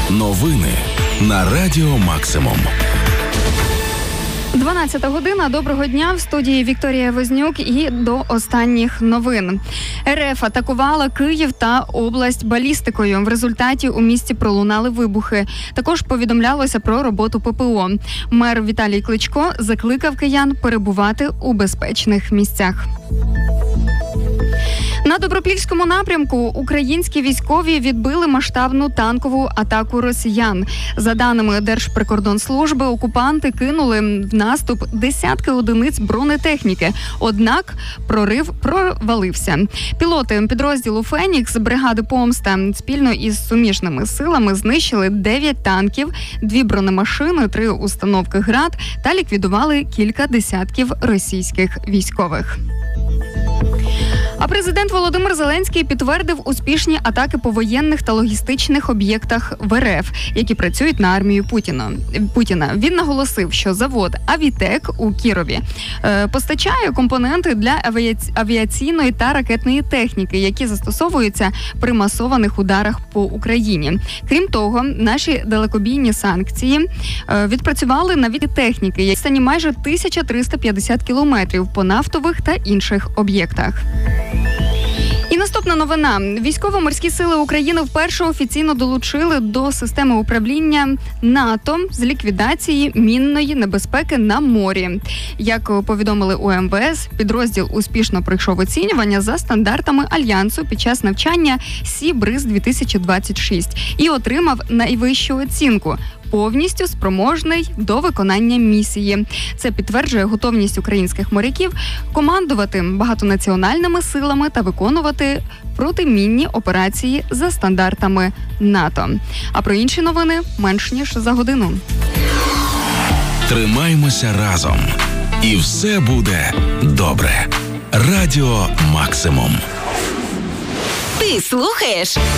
Новини на Радіо Максимум. 12 година. Доброго дня. В студії Вікторія Вознюк і до останніх новин. РФ атакувала Київ та область балістикою. В результаті у місті пролунали вибухи. Також повідомлялося про роботу ППО. Мер Віталій Кличко закликав киян перебувати у безпечних місцях. На Добропільському напрямку українські військові відбили масштабну танкову атаку росіян. За даними Держприкордонслужби, окупанти кинули в наступ десятки одиниць бронетехніки. Однак прорив провалився. Пілоти підрозділу «Фенікс» бригади «Помста» спільно із суміжними силами знищили 9 танків, 2 бронемашини, 3 установки «Град» та ліквідували кілька десятків російських військових. А президент Володимир Зеленський підтвердив успішні атаки по воєнних та логістичних об'єктах в РФ, які працюють на армію Путіна. Він наголосив, що завод «Авітек» у Кірові постачає компоненти для авіаційної та ракетної техніки, які застосовуються при масованих ударах по Україні. Крім того, наші далекобійні санкції відпрацювали на віді техніки, які стані майже 1350 кілометрів по нафтових та інших об'єктах. І наступна новина. Військово-морські сили України вперше офіційно долучили до системи управління НАТО з ліквідації мінної небезпеки на морі. Як повідомили у МВС, підрозділ успішно пройшов оцінювання за стандартами Альянсу під час навчання Сі-Бриз-2026 і отримав найвищу оцінку – повністю спроможний до виконання місії. Це підтверджує готовність українських моряків командувати багатонаціональними силами та виконувати протимінні операції за стандартами НАТО. А про інші новини менш ніж за годину. Тримаймося разом. І все буде добре. Радіо Максимум. Ти слухаєш